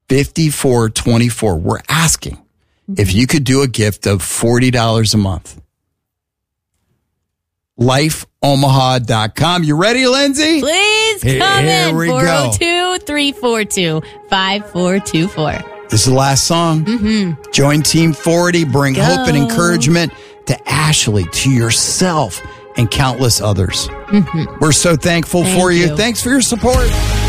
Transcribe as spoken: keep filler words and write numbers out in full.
fifty-four twenty-four. We're asking mm-hmm. if you could do a gift of forty dollars a month. life omaha dot com. You ready, Lindsay? Please come here, in. We four oh go. two, three four two, five four two four. This is the last song. Mm-hmm. Join Team forty. Bring Go. hope and encouragement to Ashley, to yourself, and countless others. Mm-hmm. We're so thankful Thank for you. you. Thanks for your support.